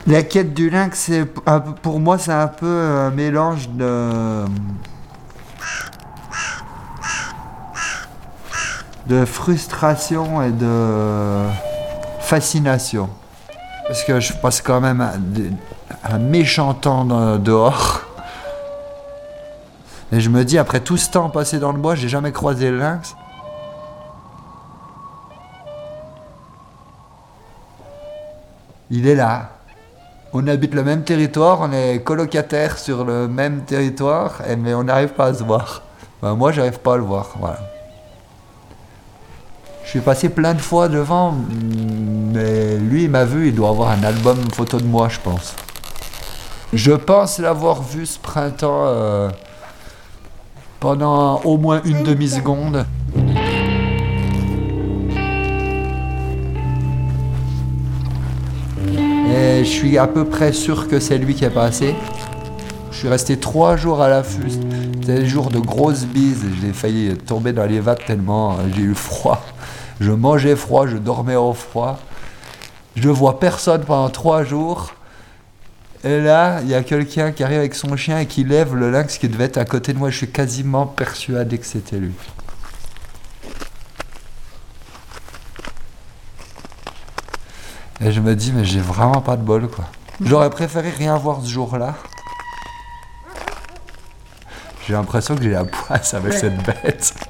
La quête du lynx, pour moi, c'est un peu un mélange de frustration et de fascination. Parce que je passe quand même un méchant temps dehors. Et je me dis, après tout ce temps passé dans le bois, j'ai jamais croisé le lynx. Il est là. On habite le même territoire, on est colocataires sur le même territoire, mais on n'arrive pas à se voir. Ben, moi, j'arrive pas à le voir, voilà. Je suis passé plein de fois devant, mais lui, il m'a vu, il doit avoir un album photo de moi, je pense. Je pense l'avoir vu ce printemps pendant au moins une demi-seconde. Et je suis à peu près sûr que c'est lui qui est passé. Je suis resté 3 jours à l'affût. C'était des jours de grosses bises. J'ai failli tomber dans les vagues tellement j'ai eu froid. Je mangeais froid, je dormais au froid. Je vois personne pendant 3 jours. Et là, il y a quelqu'un qui arrive avec son chien et qui lève le lynx qui devait être à côté de moi. Je suis quasiment persuadé que c'était lui. Et je me dis, mais j'ai vraiment pas de bol, quoi. J'aurais préféré rien voir ce jour-là. J'ai l'impression que j'ai la poisse avec cette bête.